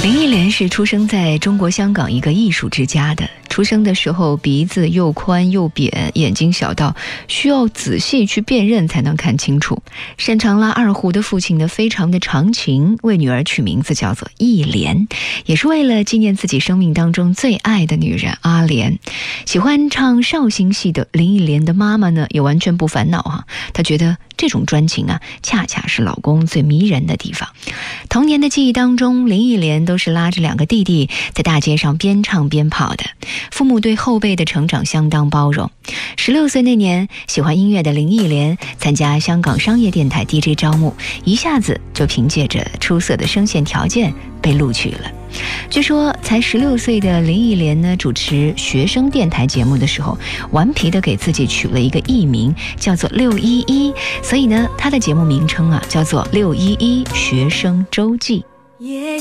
林忆莲是出生在中国香港一个艺术之家的。出生的时候鼻子又宽又扁，眼睛小到需要仔细去辨认才能看清楚。擅长拉二胡的父亲呢，非常的长情，为女儿取名字叫做忆莲，也是为了纪念自己生命当中最爱的女人阿莲。喜欢唱绍兴戏的林忆莲的妈妈呢，也完全不烦恼哈，她觉得这种专情啊，恰恰是老公最迷人的地方。童年的记忆当中，林忆莲都是拉着2个弟弟在大街上边唱边跑的。父母对后辈的成长相当包容。16岁那年，喜欢音乐的林忆莲参加香港商业电台 DJ 招募，一下子就凭借着出色的声线条件被录取了。据说才16岁的林忆莲呢，主持学生电台节目的时候，顽皮的给自己取了一个艺名，叫做611，所以呢，她的节目名称啊叫做611学生周记。